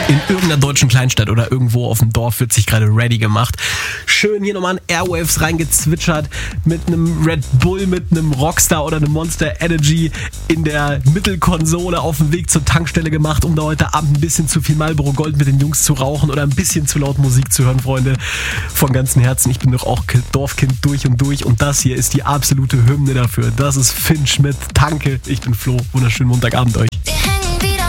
In irgendeiner deutschen Kleinstadt oder irgendwo auf dem Dorf wird sich gerade ready gemacht. Schön hier nochmal ein Airwaves reingezwitschert mit einem Red Bull, mit einem Rockstar oder einem Monster Energy in der Mittelkonsole auf dem Weg zur Tankstelle gemacht, um da heute Abend ein bisschen zu viel Marlboro Gold mit den Jungs zu rauchen oder ein bisschen zu laut Musik zu hören, Freunde. Von ganzem Herzen, ich bin doch auch Dorfkind durch und das hier ist die absolute Hymne dafür. Das ist Finch mit Tanke. Ich bin Flo. Wunderschönen Montagabend euch.